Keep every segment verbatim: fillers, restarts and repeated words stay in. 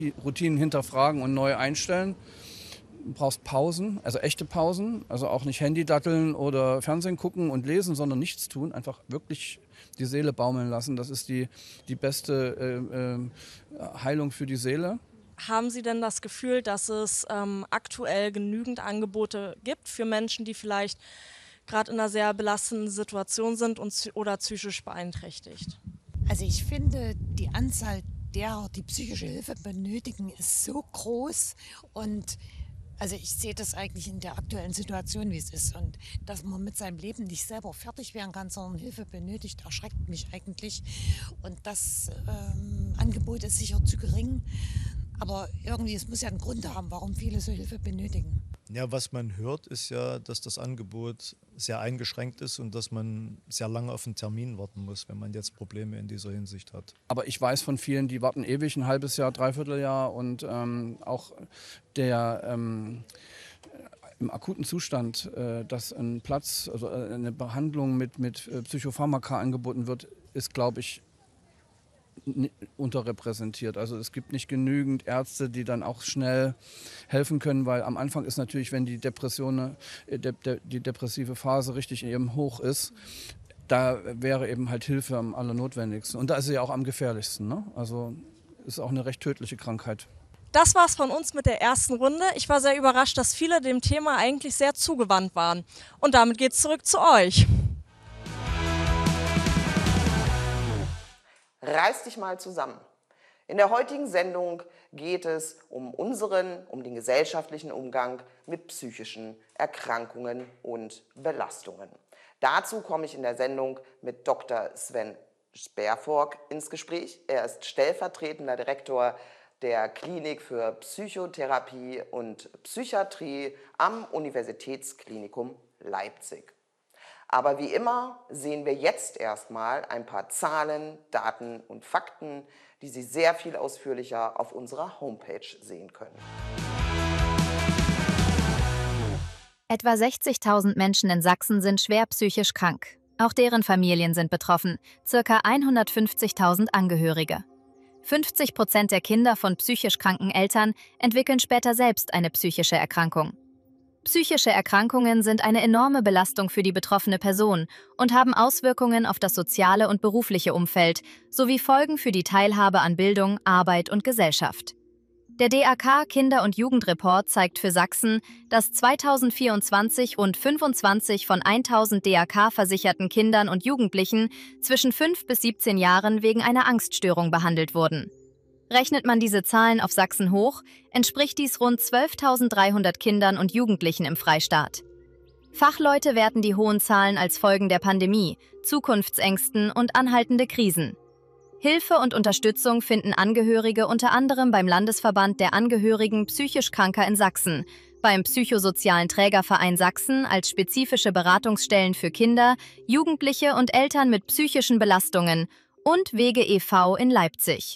Die Routinen hinterfragen und neu einstellen. Du brauchst Pausen, also echte Pausen, also auch nicht Handy datteln oder Fernsehen gucken und lesen, sondern nichts tun, einfach wirklich die Seele baumeln lassen. Das ist die, die beste äh, äh, Heilung für die Seele. Haben Sie denn das Gefühl, dass es ähm, aktuell genügend Angebote gibt für Menschen, die vielleicht gerade in einer sehr belastenden Situation sind und, oder psychisch beeinträchtigt? Also ich finde, die Anzahl derer, die psychische Hilfe benötigen, ist so groß. Und also ich sehe das eigentlich in der aktuellen Situation, wie es ist. Und dass man mit seinem Leben nicht selber fertig werden kann, sondern Hilfe benötigt, erschreckt mich eigentlich. Und das ähm, Angebot ist sicher zu gering. Aber irgendwie, es muss ja einen Grund haben, warum viele so Hilfe benötigen. Ja, was man hört, ist ja, dass das Angebot sehr eingeschränkt ist und dass man sehr lange auf einen Termin warten muss, wenn man jetzt Probleme in dieser Hinsicht hat. Aber ich weiß von vielen, die warten ewig, ein halbes Jahr, dreiviertel Jahr und ähm, auch der ähm, im akuten Zustand, äh, dass ein Platz, also äh, eine Behandlung mit, mit äh, Psychopharmaka angeboten wird, ist, glaube ich, unterrepräsentiert. Also es gibt nicht genügend Ärzte, die dann auch schnell helfen können, weil am Anfang ist natürlich, wenn die Depression, äh, de, de, die depressive Phase richtig eben hoch ist, da wäre eben halt Hilfe am allernotwendigsten. Und da ist sie ja auch am gefährlichsten. Ne? Also ist auch eine recht tödliche Krankheit. Das war's von uns mit der ersten Runde. Ich war sehr überrascht, dass viele dem Thema eigentlich sehr zugewandt waren. Und damit geht's zurück zu euch. Reiß dich mal zusammen. In der heutigen Sendung geht es um unseren, um den gesellschaftlichen Umgang mit psychischen Erkrankungen und Belastungen. Dazu komme ich in der Sendung mit Doktor Sven Sperfork ins Gespräch. Er ist stellvertretender Direktor der Klinik für Psychotherapie und Psychiatrie am Universitätsklinikum Leipzig. Aber wie immer sehen wir jetzt erstmal ein paar Zahlen, Daten und Fakten, die Sie sehr viel ausführlicher auf unserer Homepage sehen können. Etwa sechzigtausend Menschen in Sachsen sind schwer psychisch krank. Auch deren Familien sind betroffen, circa hundertfünfzigtausend Angehörige. fünfzig Prozent der Kinder von psychisch kranken Eltern entwickeln später selbst eine psychische Erkrankung. Psychische Erkrankungen sind eine enorme Belastung für die betroffene Person und haben Auswirkungen auf das soziale und berufliche Umfeld sowie Folgen für die Teilhabe an Bildung, Arbeit und Gesellschaft. Der D A K-Kinder- und Jugendreport zeigt für Sachsen, dass zweitausendvierundzwanzig rund fünfundzwanzig von tausend D A K-versicherten Kindern und Jugendlichen zwischen fünf bis siebzehn Jahren wegen einer Angststörung behandelt wurden. Rechnet man diese Zahlen auf Sachsen hoch, entspricht dies rund zwölftausenddreihundert Kindern und Jugendlichen im Freistaat. Fachleute werten die hohen Zahlen als Folgen der Pandemie, Zukunftsängsten und anhaltende Krisen. Hilfe und Unterstützung finden Angehörige unter anderem beim Landesverband der Angehörigen psychisch Kranker in Sachsen, beim Psychosozialen Trägerverein Sachsen als spezifische Beratungsstellen für Kinder, Jugendliche und Eltern mit psychischen Belastungen und Wege e V in Leipzig.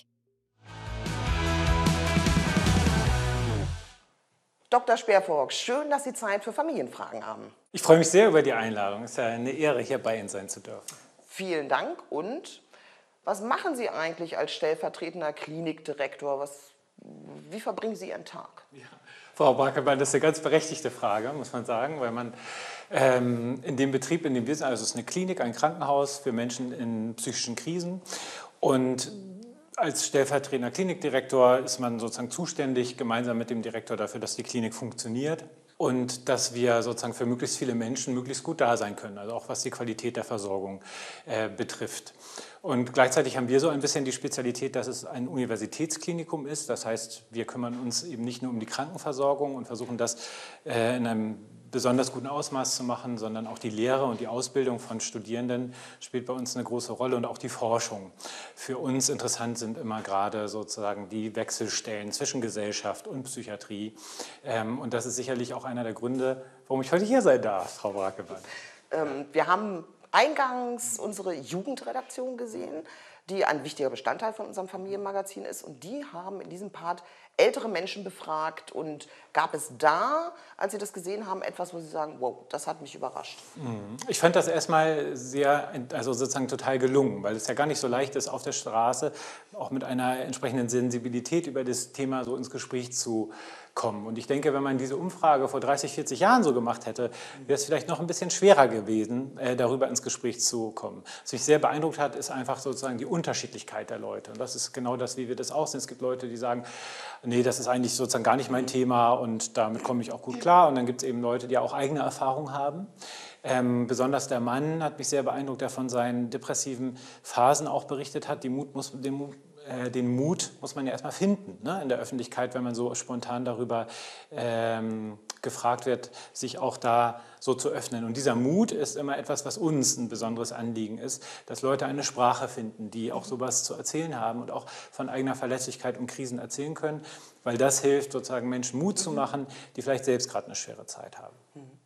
Doktor Sperfork, schön, dass Sie Zeit für Familienfragen haben. Ich freue mich sehr über die Einladung. Es ist ja eine Ehre, hier bei Ihnen sein zu dürfen. Vielen Dank. Und was machen Sie eigentlich als stellvertretender Klinikdirektor? Was, wie verbringen Sie Ihren Tag? Ja. Frau Brackemann, das ist eine ganz berechtigte Frage, muss man sagen, weil man ähm, in dem Betrieb, in dem wir sind, also es ist eine Klinik, ein Krankenhaus für Menschen in psychischen Krisen, und als stellvertretender Klinikdirektor ist man sozusagen zuständig, gemeinsam mit dem Direktor, dafür, dass die Klinik funktioniert und dass wir sozusagen für möglichst viele Menschen möglichst gut da sein können, also auch was die Qualität der Versorgung äh, betrifft. Und gleichzeitig haben wir so ein bisschen die Spezialität, dass es ein Universitätsklinikum ist. Das heißt, wir kümmern uns eben nicht nur um die Krankenversorgung und versuchen das äh, in einem besonders guten Ausmaß zu machen, sondern auch die Lehre und die Ausbildung von Studierenden spielt bei uns eine große Rolle und auch die Forschung. Für uns interessant sind immer gerade sozusagen die Wechselstellen zwischen Gesellschaft und Psychiatrie. Und das ist sicherlich auch einer der Gründe, warum ich heute hier sein darf, Frau Brackemann. Ähm, wir haben eingangs unsere Jugendredaktion gesehen. die ein wichtiger Bestandteil von unserem Familienmagazin ist. Und die haben in diesem Part ältere Menschen befragt. Und gab es da, als Sie das gesehen haben, etwas, wo Sie sagen, wow, das hat mich überrascht? Ich fand das erstmal sehr, also sozusagen total gelungen, weil es ja gar nicht so leicht ist, auf der Straße auch mit einer entsprechenden Sensibilität über das Thema so ins Gespräch zu kommen. Und ich denke, wenn man diese Umfrage vor dreißig, vierzig Jahren so gemacht hätte, wäre es vielleicht noch ein bisschen schwerer gewesen, äh, darüber ins Gespräch zu kommen. Was mich sehr beeindruckt hat, ist einfach sozusagen die Unterschiedlichkeit der Leute. Und das ist genau das, wie wir das auch sehen. Es gibt Leute, die sagen, nee, das ist eigentlich sozusagen gar nicht mein Thema und damit komme ich auch gut klar. Und dann gibt es eben Leute, die auch eigene Erfahrungen haben. Ähm, besonders der Mann hat mich sehr beeindruckt, der von seinen depressiven Phasen auch berichtet hat. Die Mut muss, den, Mut, äh, den Mut muss man ja erstmal finden, ne, in der Öffentlichkeit, wenn man so spontan darüber ähm, gefragt wird, sich auch da so zu öffnen. Und dieser Mut ist immer etwas, was uns ein besonderes Anliegen ist, dass Leute eine Sprache finden, die auch sowas zu erzählen haben und auch von eigener Verletzlichkeit und Krisen erzählen können, weil das hilft, sozusagen Menschen Mut zu machen, die vielleicht selbst gerade eine schwere Zeit haben.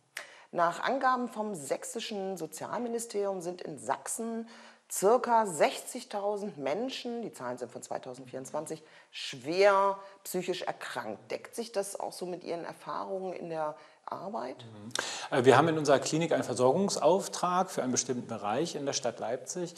Nach Angaben vom sächsischen Sozialministerium sind in Sachsen circa sechzigtausend Menschen, die Zahlen sind von zweitausendvierundzwanzig, schwer psychisch erkrankt. Deckt sich das auch so mit Ihren Erfahrungen in der Arbeit? Wir haben in unserer Klinik einen Versorgungsauftrag für einen bestimmten Bereich in der Stadt Leipzig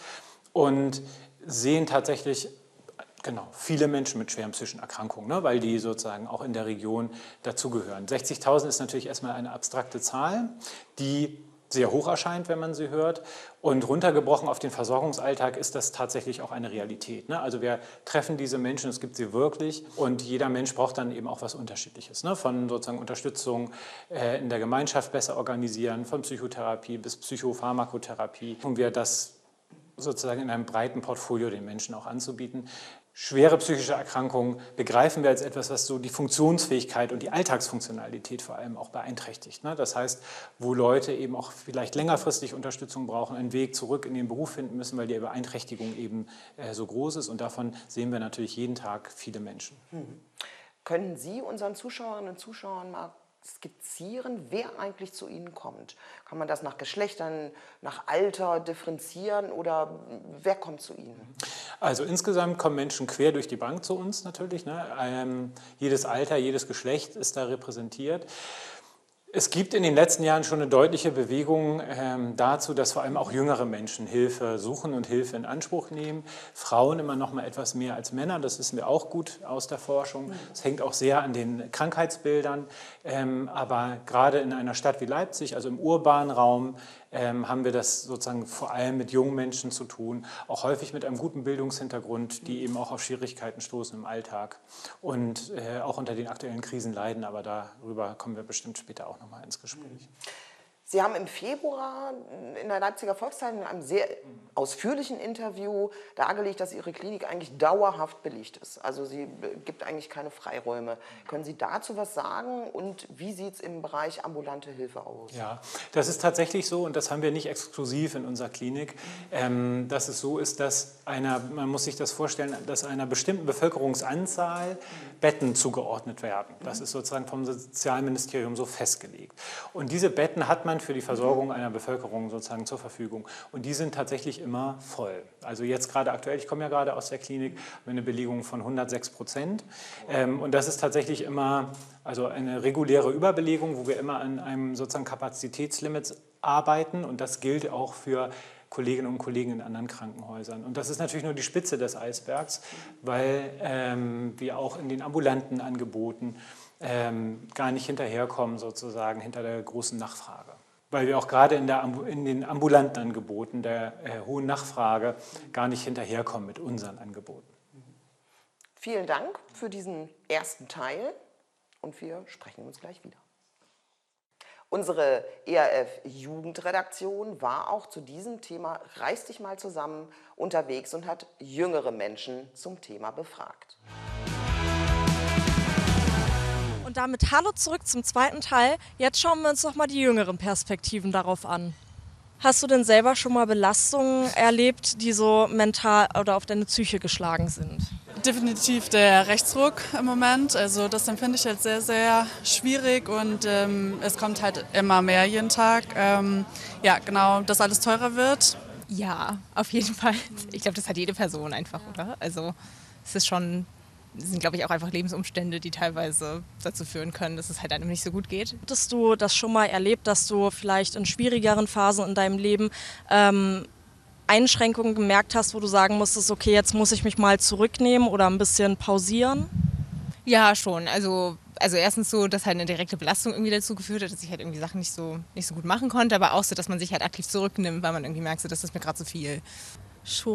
und sehen tatsächlich genau, viele Menschen mit schweren psychischen Erkrankungen, ne, weil die sozusagen auch in der Region dazugehören. sechzigtausend ist natürlich erstmal eine abstrakte Zahl, die sehr hoch erscheint, wenn man sie hört. Und runtergebrochen auf den Versorgungsalltag ist das tatsächlich auch eine Realität, ne? Also wir treffen diese Menschen, es gibt sie wirklich und jeder Mensch braucht dann eben auch was Unterschiedliches, ne? Von sozusagen Unterstützung äh, in der Gemeinschaft besser organisieren, von Psychotherapie bis Psychopharmakotherapie, um wir das sozusagen in einem breiten Portfolio den Menschen auch anzubieten. Schwere psychische Erkrankungen begreifen wir als etwas, was so die Funktionsfähigkeit und die Alltagsfunktionalität vor allem auch beeinträchtigt. Das heißt, wo Leute eben auch vielleicht längerfristig Unterstützung brauchen, einen Weg zurück in den Beruf finden müssen, weil die Beeinträchtigung eben so groß ist. Und davon sehen wir natürlich jeden Tag viele Menschen. Hm. Können Sie unseren Zuschauerinnen und Zuschauern mal skizzieren, wer eigentlich zu Ihnen kommt? Kann man das nach Geschlechtern, nach Alter differenzieren oder wer kommt zu Ihnen? Also insgesamt kommen Menschen quer durch die Bank zu uns natürlich, ne? Ähm, jedes Alter, jedes Geschlecht ist da repräsentiert. Es gibt in den letzten Jahren schon eine deutliche Bewegung ähm, dazu, dass vor allem auch jüngere Menschen Hilfe suchen und Hilfe in Anspruch nehmen. Frauen immer noch mal etwas mehr als Männer, das wissen wir auch gut aus der Forschung. Es hängt auch sehr an den Krankheitsbildern. Ähm, aber gerade in einer Stadt wie Leipzig, also im urbanen Raum, ähm, haben wir das sozusagen vor allem mit jungen Menschen zu tun, auch häufig mit einem guten Bildungshintergrund, die eben auch auf Schwierigkeiten stoßen im Alltag und äh, auch unter den aktuellen Krisen leiden. Aber darüber kommen wir bestimmt später auch noch mal ins Gespräch. Sie haben im Februar in der Leipziger Volkszeitung in einem sehr ausführlichen Interview dargelegt, dass Ihre Klinik eigentlich dauerhaft belegt ist. Also sie gibt eigentlich keine Freiräume. Können Sie dazu was sagen und wie sieht es im Bereich ambulante Hilfe aus? Ja, das ist tatsächlich so und das haben wir nicht exklusiv in unserer Klinik, ähm, dass es so ist, dass einer, man muss sich das vorstellen, dass einer bestimmten Bevölkerungsanzahl Betten zugeordnet werden. Das ist sozusagen vom Sozialministerium so festgelegt. Und diese Betten hat man für die Versorgung einer Bevölkerung sozusagen zur Verfügung. Und die sind tatsächlich immer voll. Also jetzt gerade aktuell, ich komme ja gerade aus der Klinik, haben wir eine Belegung von hundertsechs Prozent. Ähm, und das ist tatsächlich immer also eine reguläre Überbelegung, wo wir immer an einem sozusagen Kapazitätslimit arbeiten. Und das gilt auch für Kolleginnen und Kollegen in anderen Krankenhäusern. Und das ist natürlich nur die Spitze des Eisbergs, weil ähm, wir auch in den ambulanten Angeboten ähm, gar nicht hinterherkommen, sozusagen hinter der großen Nachfrage. Weil wir auch gerade in, der, in den ambulanten Angeboten der äh, hohen Nachfrage gar nicht hinterherkommen mit unseren Angeboten. Vielen Dank für diesen ersten Teil und wir sprechen uns gleich wieder. Unsere E R F-Jugendredaktion war auch zu diesem Thema Reiß dich mal zusammen unterwegs und hat jüngere Menschen zum Thema befragt. Und damit hallo zurück zum zweiten Teil. Jetzt schauen wir uns noch mal die jüngeren Perspektiven darauf an. Hast du denn selber schon mal Belastungen erlebt, die so mental oder auf deine Psyche geschlagen sind? Definitiv der Rechtsruck im Moment. Also das empfinde ich als sehr, sehr schwierig und ähm, es kommt halt immer mehr jeden Tag. Ähm, ja, genau, dass alles teurer wird. Ja, auf jeden Fall. Ich glaube, das hat jede Person einfach, oder? Also es ist schon, es sind, glaube ich, auch einfach Lebensumstände, die teilweise dazu führen können, dass es halt einem nicht so gut geht. Hattest du das schon mal erlebt, dass du vielleicht in schwierigeren Phasen in deinem Leben ähm, Einschränkungen gemerkt hast, wo du sagen musstest, okay, jetzt muss ich mich mal zurücknehmen oder ein bisschen pausieren? Ja, schon. Also, also erstens so, dass halt eine direkte Belastung irgendwie dazu geführt hat, dass ich halt irgendwie Sachen nicht so, nicht so gut machen konnte, aber auch so, dass man sich halt aktiv zurücknimmt, weil man irgendwie merkt, so, das ist mir gerade zu viel. Schon.